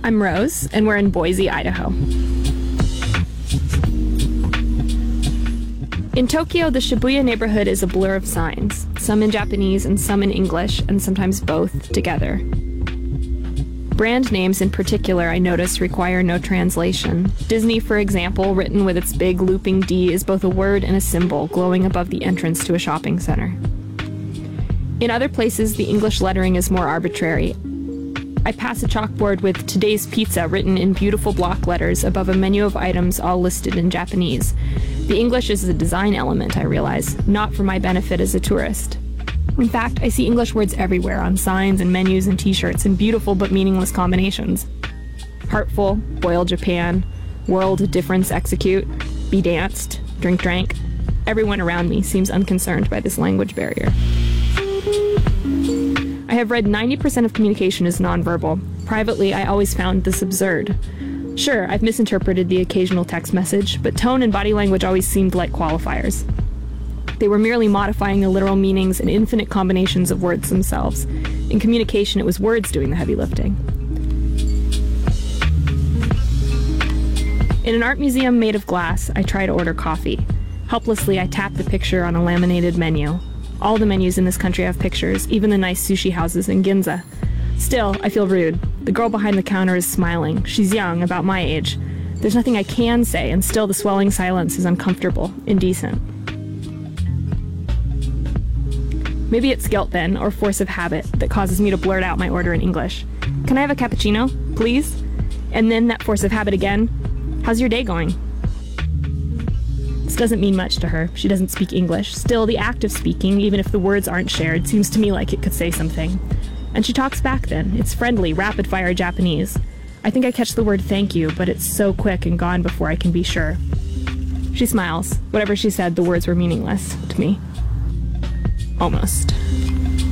I'm Rose, and we're in Boise, Idaho. In Tokyo, the Shibuya neighborhood is a blur of signs, some in Japanese and some in English, and sometimes both together. Brand names in particular, I notice, require no translation. Disney, for example, written with its big looping D, is both a word and a symbol glowing above the entrance to a shopping center. In other places, the English lettering is more arbitrary. I pass a chalkboard with "Today's Pizza" written in beautiful block letters above a menu of items all listed in Japanese. The English is a design element, I realize, not for my benefit as a tourist. In fact, I see English words everywhere, on signs and menus and t-shirts, in beautiful but meaningless combinations. Heartful, boil Japan, world difference execute, be danced, drink drank. Everyone around me seems unconcerned by this language barrier. I have read 90% of communication is nonverbal. Privately, I always found this absurd. Sure, I've misinterpreted the occasional text message, but tone and body language always seemed like qualifiers. They were merely modifying the literal meanings and infinite combinations of words themselves. In communication, it was words doing the heavy lifting. In an art museum made of glass, I try to order coffee. Helplessly, I tap the picture on a laminated menu. All the menus in this country have pictures, even the nice sushi houses in Ginza. Still, I feel rude. The girl behind the counter is smiling. She's young, about my age. There's nothing I can say, and still the swelling silence is uncomfortable, indecent. Maybe it's guilt then, or force of habit, that causes me to blurt out my order in English. "Can I have a cappuccino, please?" And then that force of habit again. "How's your day going?" This doesn't mean much to her. She doesn't speak English. Still, the act of speaking, even if the words aren't shared, seems to me like it could say something. And she talks back then. It's friendly, rapid-fire Japanese. I think I catch the word "thank you," but it's so quick and gone before I can be sure. She smiles. Whatever she said, the words were meaningless to me. Almost.